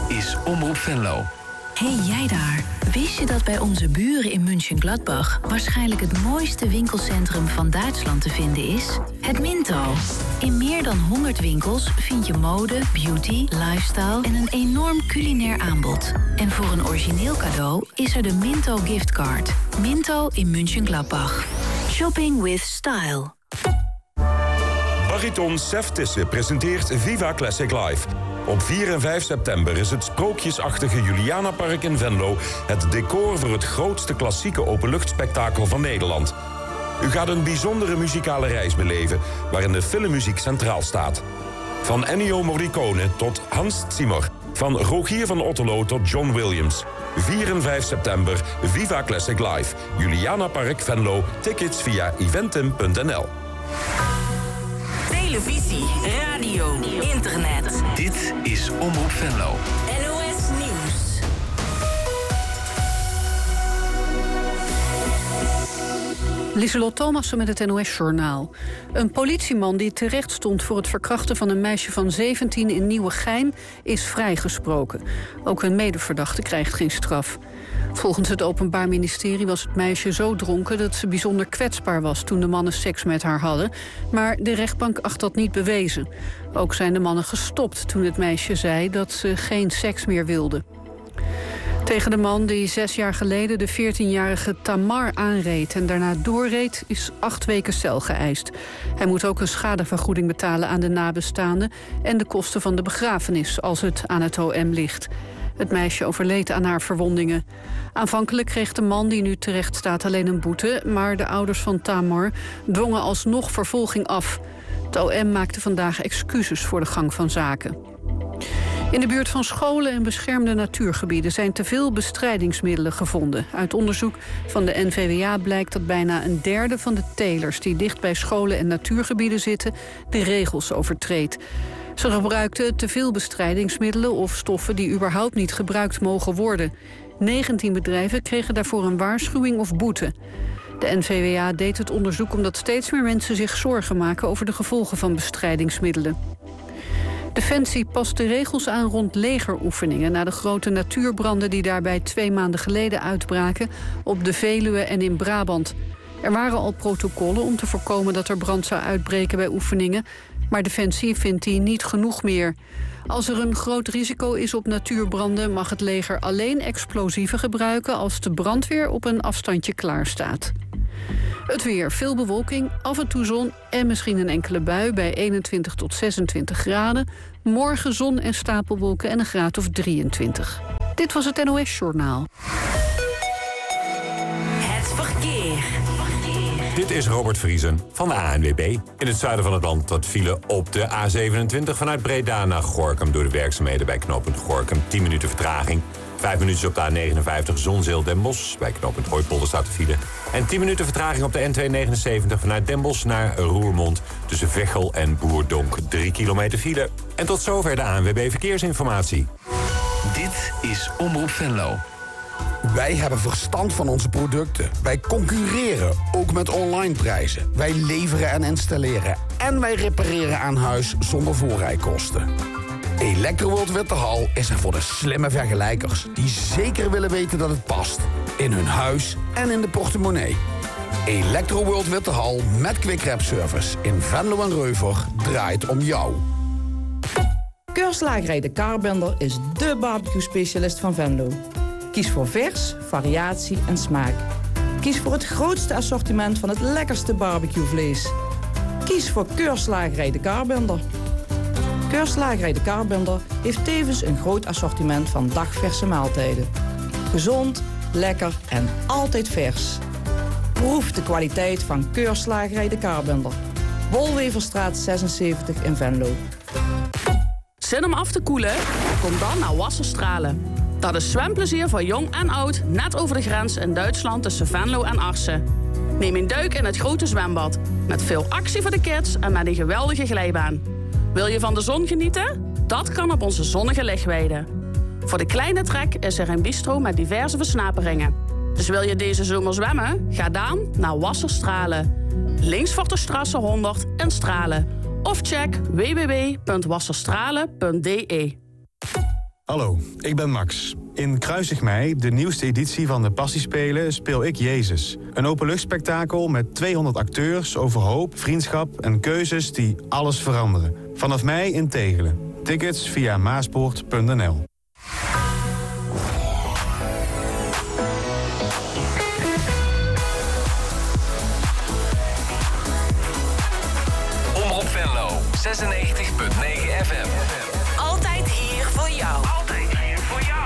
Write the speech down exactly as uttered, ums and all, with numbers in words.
is Omroep Venlo. Hey jij daar, wist je dat bij onze buren in München-Gladbach waarschijnlijk het mooiste winkelcentrum van Duitsland te vinden is? Het Minto. In meer dan honderd winkels vind je mode, beauty, lifestyle en een enorm culinair aanbod. En voor een origineel cadeau is er de Minto giftcard. Minto in München-Gladbach. Shopping with style. Bariton Sef Tisse presenteert Viva Classic Live. Op vier en vijf september is het sprookjesachtige Julianapark in Venlo het decor voor het grootste klassieke openluchtspektakel van Nederland. U gaat een bijzondere muzikale reis beleven waarin de filmmuziek centraal staat. Van Ennio Morricone tot Hans Zimmer. Van Rogier van Otterlo tot John Williams. vier en vijf september, Viva Classic Live. Julianapark Venlo. Tickets via eventim punt n l. Televisie, radio, internet. Dit is Omroep Venlo. N O S Nieuws. Lieselot Thomassen met het N O S-journaal. Een politieman die terecht stond voor het verkrachten van een meisje van zeventien in Nieuwegein is vrijgesproken. Ook een medeverdachte krijgt geen straf. Volgens het Openbaar Ministerie was het meisje zo dronken dat ze bijzonder kwetsbaar was toen de mannen seks met haar hadden. Maar de rechtbank acht dat niet bewezen. Ook zijn de mannen gestopt toen het meisje zei dat ze geen seks meer wilde. Tegen de man die zes jaar geleden de veertienjarige Tamar aanreed en daarna doorreed is acht weken cel geëist. Hij moet ook een schadevergoeding betalen aan de nabestaanden en de kosten van de begrafenis als het aan het O M ligt. Het meisje overleed aan haar verwondingen. Aanvankelijk kreeg de man die nu terecht staat alleen een boete, maar de ouders van Tamar dwongen alsnog vervolging af. Het O M maakte vandaag excuses voor de gang van zaken. In de buurt van scholen en beschermde natuurgebieden zijn te veel bestrijdingsmiddelen gevonden. Uit onderzoek van de N V W A blijkt dat bijna een derde van de telers die dicht bij scholen en natuurgebieden zitten de regels overtreedt. Ze gebruikten te veel bestrijdingsmiddelen of stoffen die überhaupt niet gebruikt mogen worden. negentien bedrijven kregen daarvoor een waarschuwing of boete. De N V W A deed het onderzoek omdat steeds meer mensen zich zorgen maken over de gevolgen van bestrijdingsmiddelen. Defensie past de regels aan rond legeroefeningen na de grote natuurbranden die daarbij twee maanden geleden uitbraken op de Veluwe en in Brabant. Er waren al protocollen om te voorkomen dat er brand zou uitbreken bij oefeningen, maar Defensie vindt die niet genoeg meer. Als er een groot risico is op natuurbranden mag het leger alleen explosieven gebruiken als de brandweer op een afstandje klaar staat. Het weer, veel bewolking, af en toe zon en misschien een enkele bui bij eenentwintig tot zesentwintig graden. Morgen zon en stapelwolken en een graad of drieëntwintig. Dit was het N O S-journaal. Het verkeer. Dit is Robert Vriesen van de A N W B. In het zuiden van het land dat file op de A zevenentwintig vanuit Breda naar Gorinchem door de werkzaamheden bij knooppunt Gorinchem. tien minuten vertraging. Vijf minuutjes op de A negenenvijftig Zonzeel Den Bosch. Bij knooppunt Hooipolder staat de file. En tien minuten vertraging op de N tweehonderdnegenenzeventig vanuit Den Bosch naar Roermond. Tussen Veghel en Boerdonk. Drie kilometer file. En tot zover de A N W B Verkeersinformatie. Dit is Omroep Venlo. Wij hebben verstand van onze producten. Wij concurreren, ook met online prijzen. Wij leveren en installeren. En wij repareren aan huis zonder voorrijkosten. Electroworld Wittehal is er voor de slimme vergelijkers die zeker willen weten dat het past. In hun huis en in de portemonnee. Electroworld Wittehal met Quick-Rap Service in Venlo en Reuver draait om jou. Keurslagerij De Kaarbender is dé barbecue-specialist van Venlo. Kies voor vers, variatie en smaak. Kies voor het grootste assortiment van het lekkerste barbecuevlees. Kies voor Keurslagerij De Kaarbender. Keurslagerij De Kaarbender heeft tevens een groot assortiment van dagverse maaltijden. Gezond, lekker en altijd vers. Proef de kwaliteit van Keurslagerij De Kaarbender. Wolweverstraat zesenzeventig in Venlo. Zin om af te koelen? Kom dan naar Wasserstralen. Dat is zwemplezier voor jong en oud, net over de grens in Duitsland tussen Venlo en Arsen. Neem een duik in het grote zwembad, met veel actie voor de kids en met een geweldige glijbaan. Wil je van de zon genieten? Dat kan op onze zonnige lichtweide. Voor de kleine trek is er een bistro met diverse versnaperingen. Dus wil je deze zomer zwemmen? Ga dan naar Wasserstralen. Links voor de Strasse honderd in Stralen. Of check w w w punt wasserstralen punt d e. Hallo, ik ben Max. In Kruisig Mij, de nieuwste editie van de Passiespelen, speel ik Jezus. Een openluchtspektakel met tweehonderd acteurs over hoop, vriendschap en keuzes die alles veranderen. Vanaf mei in Tegelen. Tickets via maaspoort punt n l. Omroep Venlo, zesennegentig komma negen F M. Altijd hier voor jou. Altijd hier voor jou.